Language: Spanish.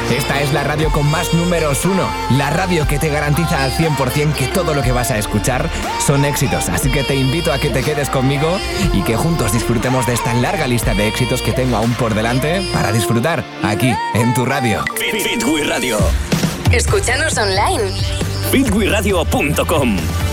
Esta es la radio con más números 1, la radio que te garantiza al 100% que todo lo que vas a escuchar son éxitos. Así que te invito a que te quedes conmigo y que juntos disfrutemos de esta larga lista de éxitos que tengo aún por delante para disfrutar aquí en tu radio. Fit Radio. Escúchanos online. fitwiradio.com